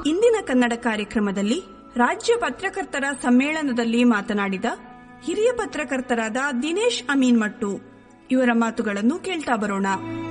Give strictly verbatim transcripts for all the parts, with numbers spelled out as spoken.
ಇಂದಿನ ಕನ್ನಡ ಕಾರ್ಯಕ್ರಮದಲ್ಲಿ ರಾಜ್ಯ ಪತ್ರಕರ್ತರ ಸಮ್ಮೇಳನದಲ್ಲಿ ಮಾತನಾಡಿದ ಹಿರಿಯ ಪತ್ರಕರ್ತರಾದ ದಿನೇಶ್ ಅಮೀನ್ ಮಟ್ಟು ಇವರ ಮಾತುಗಳನ್ನು ಕೇಳ್ತಾ ಬರೋಣ.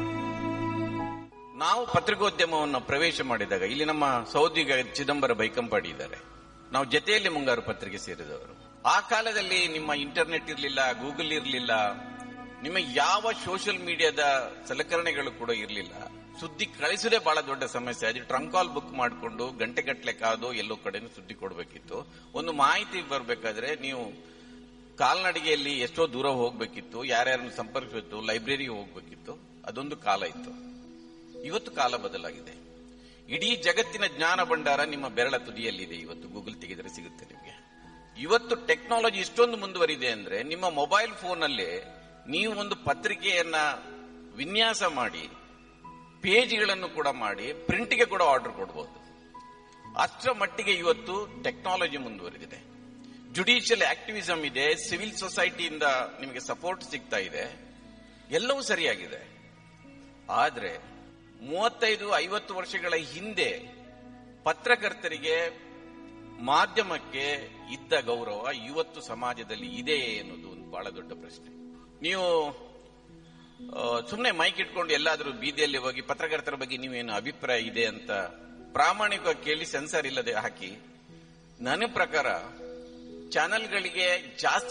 ನಾವು ಪತ್ರಿಕೋದ್ಯಮವನ್ನು ಪ್ರವೇಶ ಮಾಡಿದಾಗ ಇಲ್ಲಿ ನಮ್ಮ ಸಹೋದ್ಯೋಗಿ ಚಿದಂಬರ ಬೈಕಂಪಾಡಿ ಇದ್ದಾರೆ. ನಾವು ಜೊತೆಯಲ್ಲಿ ಮುಂಗಾರು ಪತ್ರಿಕೆ ಸೇರಿದವರು. ಆ ಕಾಲದಲ್ಲಿ ನಿಮ್ಮ ಇಂಟರ್ನೆಟ್ ಇರಲಿಲ್ಲ, ಗೂಗಲ್ ಇರಲಿಲ್ಲ, ನಿಮ್ಮ ಯಾವ ಸೋಷಿಯಲ್ ಮೀಡಿಯಾದ ಸಲಕರಣೆಗಳು ಕೂಡ ಇರಲಿಲ್ಲ. ಸುದ್ದಿ ಕಳಿಸೋದೇ ಬಹಳ ದೊಡ್ಡ ಸಮಸ್ಯೆ. ಅದು ಟ್ರಂಕ್ ಕಾಲ್ ಬುಕ್ ಮಾಡಿಕೊಂಡು ಗಂಟೆಗಟ್ಟಲೆ ಕಾದು ಎಲ್ಲೋ ಕಡೆನೂ ಸುದ್ದಿ ಕೊಡಬೇಕಿತ್ತು. ಒಂದು ಮಾಹಿತಿ ಬರಬೇಕಾದ್ರೆ ನೀವು ಕಾಲ್ನಡಿಗೆಯಲ್ಲಿ ಎಷ್ಟೋ ದೂರ ಹೋಗ್ಬೇಕಿತ್ತು, ಯಾರ್ಯಾರನ್ನು ಸಂಪರ್ಕಿಸಿತ್ತು, ಲೈಬ್ರರಿಗೆ ಹೋಗ್ಬೇಕಿತ್ತು. ಅದೊಂದು ಕಾಲ ಇತ್ತು. ಇವತ್ತು ಕಾಲ ಬದಲಾಗಿದೆ. ಇಡೀ ಜಗತ್ತಿನ ಜ್ಞಾನ ಭಂಡಾರ ನಿಮ್ಮ ಬೆರಳ ತುದಿಯಲ್ಲಿದೆ. ಇವತ್ತು ಗೂಗಲ್ ತೆಗೆದರೆ ಸಿಗುತ್ತೆ ನಿಮಗೆ. ಇವತ್ತು ಟೆಕ್ನಾಲಜಿ ಇಷ್ಟೊಂದು ಮುಂದುವರಿದೆ ಅಂದ್ರೆ ನಿಮ್ಮ ಮೊಬೈಲ್ ಫೋನ್ನಲ್ಲೇ ನೀವು ಒಂದು ಪತ್ರಿಕೆಯನ್ನ ವಿನ್ಯಾಸ ಮಾಡಿ ಪೇಜ್ಗಳನ್ನು ಕೂಡ ಮಾಡಿ ಪ್ರಿಂಟ್ಗೆ ಕೂಡ ಆರ್ಡರ್ ಕೊಡಬಹುದು. ಅಷ್ಟರ ಮಟ್ಟಿಗೆ ಇವತ್ತು ಟೆಕ್ನಾಲಜಿ ಮುಂದುವರೆದಿದೆ. ಜುಡಿಷಿಯಲ್ ಆಕ್ಟಿವಿಸಂ ಇದೆ, ಸಿವಿಲ್ ಸೊಸೈಟಿಯಿಂದ ನಿಮಗೆ ಸಪೋರ್ಟ್ ಸಿಗ್ತಾ ಇದೆ, ಎಲ್ಲವೂ ಸರಿಯಾಗಿದೆ. ಆದ್ರೆ ಮೂವತ್ತೈದು ಐವತ್ತು ವರ್ಷಗಳ ಹಿಂದೆ ಪತ್ರಕರ್ತರಿಗೆ ಮಾಧ್ಯಮಕ್ಕೆ ಇದ್ದ ಗೌರವ ಇವತ್ತು ಸಮಾಜದಲ್ಲಿ ಇದೆ ಎನ್ನುವುದು ಒಂದು ಬಹಳ ದೊಡ್ಡ ಪ್ರಶ್ನೆ. ನೀವು ಸುಮ್ಮನೆ ಮೈಕ್ ಇಟ್ಕೊಂಡು ಎಲ್ಲಾದರೂ ಬೀದಿಯಲ್ಲಿ ಹೋಗಿ ಪತ್ರಕರ್ತರ ಬಗ್ಗೆ ನೀವೇನು ಅಭಿಪ್ರಾಯ ಇದೆ ಅಂತ ಪ್ರಾಮಾಣಿಕವಾಗಿ ಕೇಳಿ ಸೆನ್ಸರ್ ಇಲ್ಲದೆ ಹಾಕಿ, ನನ್ನ ಪ್ರಕಾರ ಚಾನೆಲ್ಗಳಿಗೆ ಜಾಸ್ತಿ